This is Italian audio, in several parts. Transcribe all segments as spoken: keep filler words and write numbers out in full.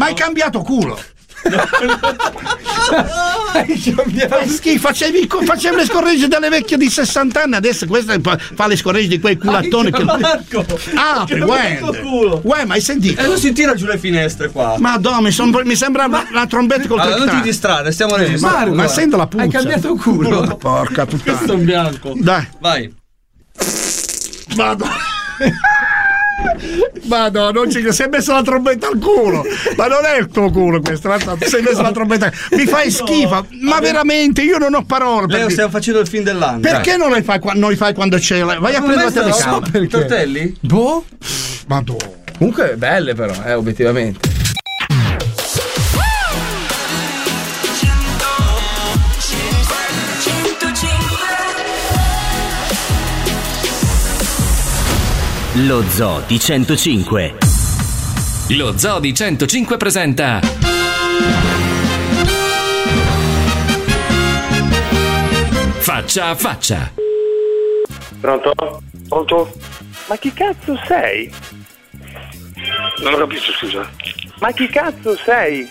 Ma hai cambiato culo. Hai schifo, facevi, facevi le scorregge delle vecchie di sessanta anni, adesso questa fa le scorregge di quei culattoni che Marco, apri, uè, ma hai sentito? E non si tira giù le finestre qua. Madonna, mi, son, mi sembra ma... una trombetta col allora, non ti distrarre, stiamo registrando. Ma, ma sento la puzza. Hai cambiato culo. Porca puttana. Questo è un bianco. Dai, vai. Vado. Madonna, non ci si è messo la trombetta al culo. Ma non è il tuo culo questo, ti sei messo la trombetta. Mi fai schifo, ma veramente io non ho parole. Leo, stiamo facendo il film dell'anno. Perché non li fai, non li fai quando c'è la... Vai a prendere la telecamera. I tortelli? Boh. Madonna. Comunque belle però, eh, obiettivamente. Lo Zoo di centocinque. Lo Zoo di centocinque presenta Faccia a faccia. Pronto? Pronto? Ma chi cazzo sei? Non ho capito, scusa. Ma chi cazzo sei?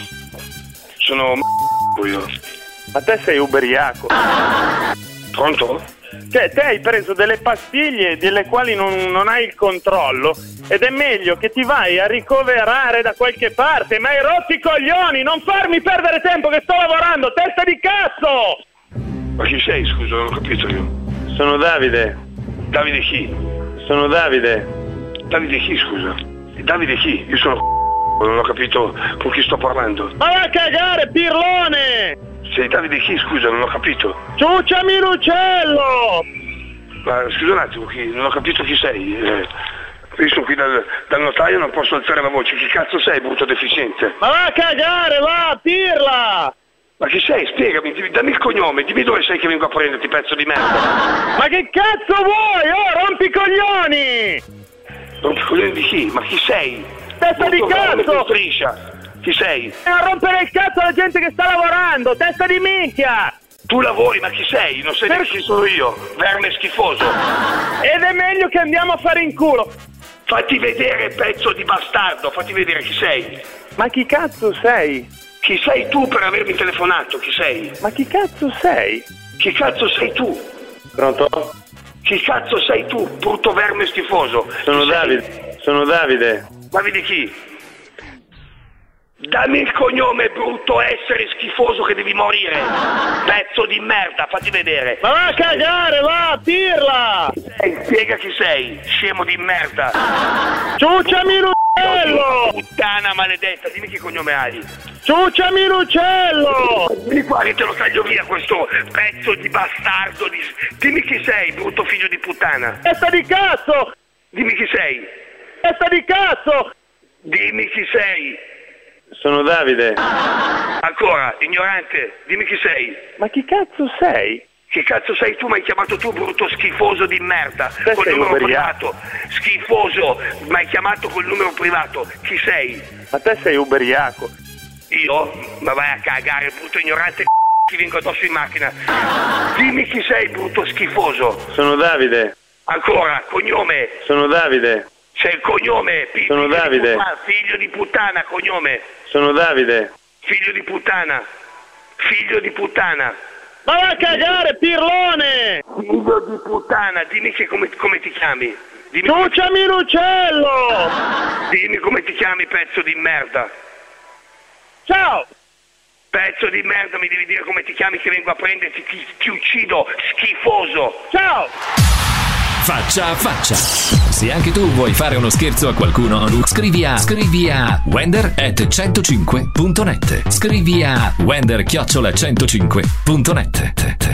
Sono m***o io. Ma te sei ubriaco. Pronto? Cioè, te hai preso delle pastiglie delle quali non, non hai il controllo ed è meglio che ti vai a ricoverare da qualche parte, ma hai rotto i coglioni, non farmi perdere tempo che sto lavorando, testa di cazzo! Ma chi sei, scusa, non ho capito io. Sono Davide. Davide chi? Sono Davide. Davide chi, scusa? Davide chi? Io sono non ho capito con chi sto parlando. Ma va a cagare, pirlone! Sei Davide chi, scusa, non ho capito. Ciucciami l'uccello! Ma scusa un attimo, chi, non ho capito chi sei. Eh, io sono qui dal, dal notaio, non posso alzare la voce. Chi cazzo sei, brutto deficiente? Ma va a cagare, va, pirla! Ma chi sei? Spiegami, dammi il cognome, dimmi dove sei che vengo a prenderti, pezzo di merda. Ma che cazzo vuoi? Oh, rompi i coglioni! Rompi i coglioni di chi? Ma chi sei? Testa di cazzo! Striscia! Chi sei? E a rompere il cazzo alla gente che sta lavorando, testa di minchia! Tu lavori, ma chi sei? Non sai neanche chi sono io, verme schifoso. Ed è meglio che andiamo a fare in culo. Fatti vedere, pezzo di bastardo, fatti vedere chi sei. Ma chi cazzo sei? Chi sei tu per avermi telefonato? Chi sei? Ma chi cazzo sei? Chi cazzo sei tu? Pronto? Chi cazzo sei tu, brutto verme schifoso? Sono Davide. Sono Davide. Davide chi? Dammi il cognome, brutto essere schifoso che devi morire. Pezzo di merda, fatti vedere. Ma va a cagare, va, pirla! Sei, spiega chi sei, scemo di merda. Ciucciami l'uccello! Puttana maledetta, dimmi che cognome hai. Ciucciami l'uccello! Vieni qua che te lo taglio via questo pezzo di bastardo. Di... Dimmi chi sei, brutto figlio di puttana. Testa di cazzo! Dimmi chi sei. Testa di cazzo! Dimmi chi sei. Sono Davide. Ancora, ignorante, dimmi chi sei. Ma chi cazzo sei? Che cazzo sei tu? Mi hai chiamato tu, brutto schifoso di merda. Te col sei numero ubriaco. privato. Schifoso, mi hai chiamato col numero privato. Chi sei? Ma te sei ubriaco. Io? Ma vai a cagare, brutto ignorante. Ti vengo addosso in macchina. Dimmi chi sei, brutto schifoso. Sono Davide. Ancora, cognome. Sono Davide. C'è il cognome. P- Sono figlio Davide. Di puttana, figlio di puttana, cognome. Sono Davide. Figlio di puttana. Figlio di puttana. Ma va a cagare, pirlone! Figlio di puttana, dimmi che come, come ti chiami. Dimmi Ciucciami come... l'uccello! Dimmi come ti chiami, pezzo di merda. Ciao! Pezzo di merda, mi devi dire come ti chiami che vengo a prenderti, ti, ti uccido, schifoso. Ciao! Faccia a faccia. Se anche tu vuoi fare uno scherzo a qualcuno, scrivi a scrivi a wender at centocinque punto net. Scrivi a wender chiocciola centocinque punto net.